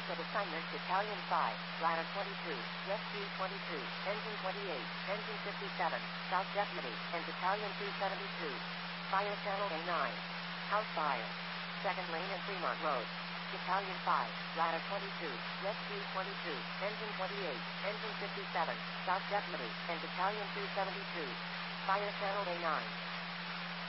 Exit assignment Battalion 5, Ladder 22, Rescue 22, Engine 28, Engine 57, South Deputy, and Battalion 272. Fire Channel A9. House fire. Second lane and Fremont Road. Battalion 5, Ladder 22, Rescue 22, Engine 28, Engine 57, South Deputy, and Battalion 272. Fire Channel A9.